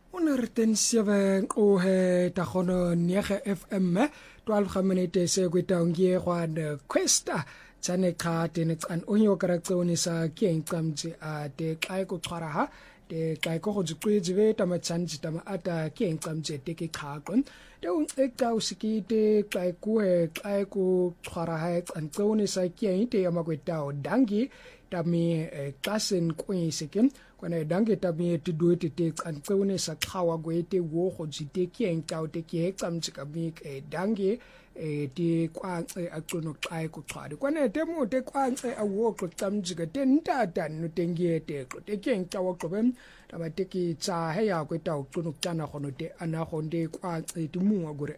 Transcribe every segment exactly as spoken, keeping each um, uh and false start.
honderd zeven ohe tagono nege F M twaalf minute se kwitaungie kwa de questa tsane khate ne tsan onyo karaktsoni sa keng tsamtsi a te kai ko tshwara ha te kai ko go tsitswe be tama tsanji tama ata keng tsamtsi te ke khaqon te un ekta usikite kai ku he kai ko tshwara ha tsan tsoni sa keng te ya makwetao dangi tami klasen kwesikem kwana dange tami te duete te tsan tsone sa khawa gwete wo go jite keng tao te ke tsamtsi ka mi dange e ti kwantse a tsono xai ku xwadi kwana te mo te kwantse a wo ko tsamjika te ntata no tengiete ko te keng tawo ko bem taba te ki tsa he ya ko ta o tsono tsana gono te ana gonde kwantse ti muwa gore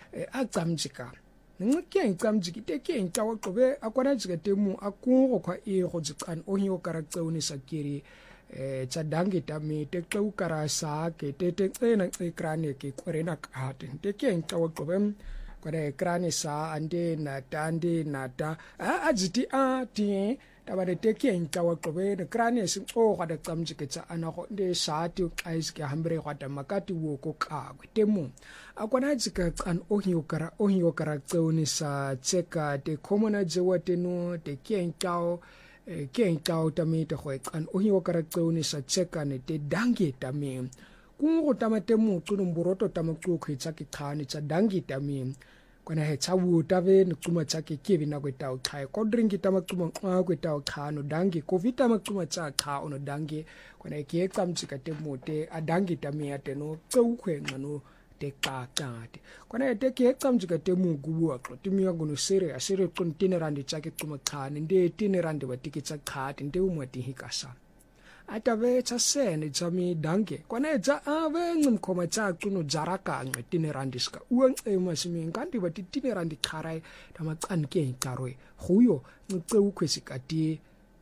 a tsamjika nngwe keng tsamjiki te keng tawo ko be a kwana jika te mu a ku go kwa e go tsan o hyo karaktsone sa kiri e tsa dange tami te tau kara sa ke te te tsena tsekrane ke korena ka te keng tawo ko bem kwade krani sa ande na tande na ta a ajiti a ti tabade teke ntawa qobe de krani se o kwade tsamjike tsa ana go de sa ti kais ke hambre kwata makati wo ko ka temu akwana jika kan ohio kara ohio kara tsoni sa tseka de komona jewa tenu de kenkao kenkao tami te go kan ohio kara tsoni sa tseka ne te dange tami kungo tamate mu tsunum boroto tamakku khitsa ki khani tsa dangi tami kona he tsawu tave ntsuma tsa ke kebi na kweta o khai ko drinki tamatsuma kwa kweta o khano dangi covid tamatsuma tsa kha ono dangi kona ke tsamtsika te mote a dangi tami ateno tsau khwengano te ka tate kona te ke tsamtsika te mu guwa ko timi ya gono sere a sere kontine randi tsa ke tsuma khani nde tine randi batiki tsa khati nde umati hikasa atave tsa sene tsami dange kwana tsa ave ngumkhoma tsa kuno jaraka ngitine randiska uang e masimi nkanti bati tine randi kharai tamaqan ke nkarwe huyo ngce ukwesikati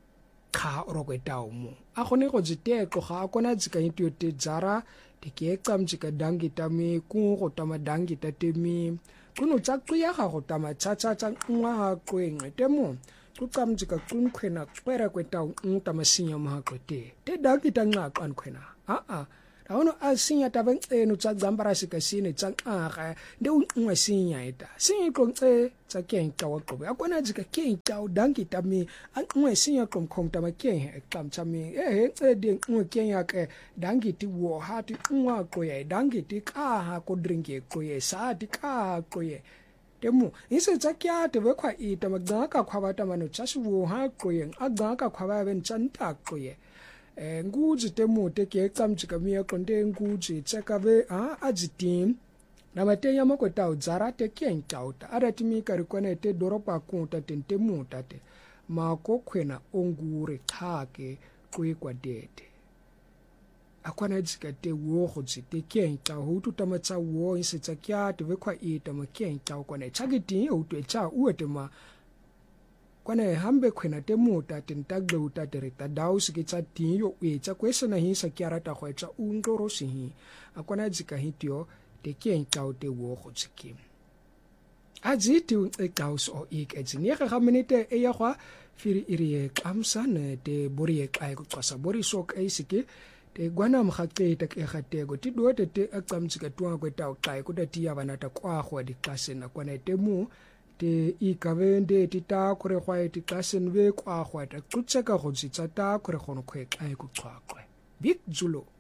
kha orokwetawo mo a gone go jiteko ga kona tsika intio te jara te ke tsamtsika dange tami ku go tama dange tatemi kuno tsa tsuya ga go tama tsa tsa tsa ngwa ha kwengwe temo tsamjika kunkhwena kwera kweta unta masinya mahaqote te dakita nqa kankhwena a a raono a sinya tabentseno tsa dzambara sikasine tsa nqa nde unwa sinya eta sinya konce tsa kenka wa qobe akona jika kenka o dankita mi anwa sinya komkomta makeng ekamcha mi eh tse de unwa kenya ke dankiti wo hati unwa koye dankiti ka ha ko drinke koye sa ti ka koye temu ise tsa kya te bekwa ita magaka khwaba tamano tsasiwo ha qoyeng agaka khwaba ben tsanta qoye eh nguji temu te ke tsamjika mi yakonde nguji tsaka be a ajitim na matenya makota udzara te kenkauta aratimi karikone te doropa kunta tentemu tate mako khwena ongure khake kwekwa dete akwana jika te wo go tsite kenka ho tutama tsa wo ise tsa kya te bekwa ita makenka kwana chagiti o twe tsa uete ma kwana hambe khwena te mota tentagbe uta tereta daus ke tsa tiyo e tsa kwesena hi sa kyara ta go tsa ungoro sihi akwana jika hitio te kenka o te wo go tsike ajiti e kaus o ik etsini ga minute e ya gwa firi iri kamsane te bori e kai go tsasa bori sok e sike te gwana mkhaqeta ke khatego ti dote te aqamtsika twa kweta uqai kudati yabana ta kwa go di klasena kwana te mu te ikavende ti ta kore gwa ti klasen be kwa go ta tsutseka go tsitsa ta kore gono khwe kai ku qhaqwe big julo